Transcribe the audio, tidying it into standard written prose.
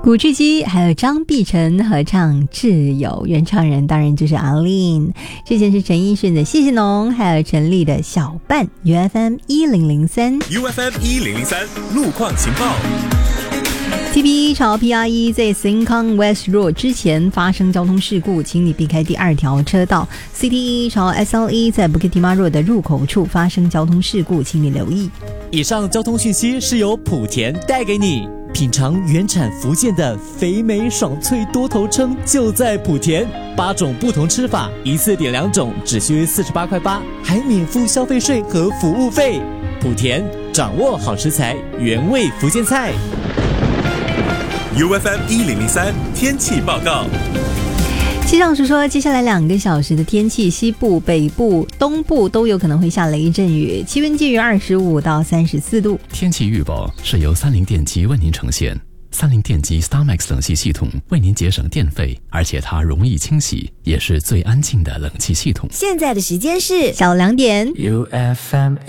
古巨基还有张碧晨合唱《挚友》，原唱人当然就是阿令。之前是陈奕迅的《谢谢侬》，还有陈粒的《小伴》。UFM 1003 UFM 1003路况情报。 TP1 朝 PR1 在 Sengkang West Road 之前发生交通事故，请你避开第2条车道。CT1 朝 SL1 在 Bukit Timah Road 的入口处发生交通事故，请你留意。 以上交通讯息是由莆田带给你。品尝原产福建的肥美爽脆多头鲳，就在莆田，8种不同吃法，一次点2种，只需48块8，还免付消费税和服务费。莆田，掌握好食材，原味福建菜。 UFM 1003天气报告。 气象署说，接下来2个小时的天气，西部、北部、东部都有可能会下雷阵雨，气温介于25到34度。 天气预报是由30电机为您呈现。30电机 StarMax 冷气系统为您节省电费，而且它容易清洗，也是最安静的冷气系统。 现在的时间是下午2点。 UFM